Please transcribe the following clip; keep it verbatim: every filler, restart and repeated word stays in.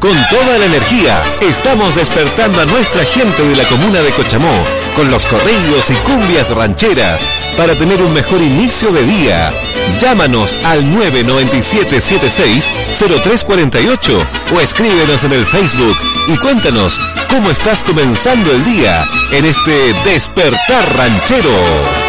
Con toda la energía, estamos despertando a nuestra gente de la comuna de Cochamó con los corridos y cumbias rancheras para tener un mejor inicio de día. Llámanos al nueve nueve siete siete seis cero tres cuatro ocho o escríbenos en el Facebook y cuéntanos cómo estás comenzando el día en este Despertar Ranchero.